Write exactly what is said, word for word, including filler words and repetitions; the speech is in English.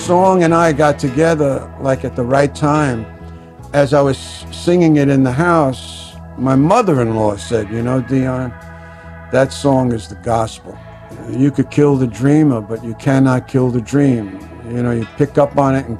song and I got together like at the right time. As I was singing it in the house, my mother-in-law said, you know, Dion, that song is the gospel. You could kill the dreamer, but you cannot kill the dream. You know, you pick up on it and